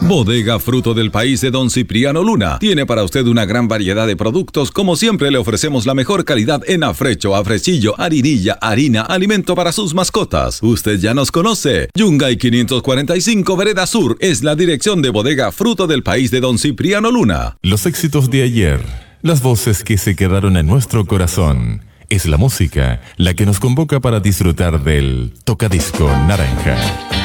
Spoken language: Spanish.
Bodega Fruto del País de Don Cipriano Luna tiene para usted una gran variedad de productos. Como siempre, le ofrecemos la mejor calidad en afrecho, afrechillo, harinilla, harina, alimento para sus mascotas. Usted ya nos conoce. Yungay 545 Vereda Sur es la dirección de Bodega Fruto del País de Don Cipriano Luna. Los éxitos de ayer, las voces que se quedaron en nuestro corazón. Es la música la que nos convoca para disfrutar del Tocadisco Naranja.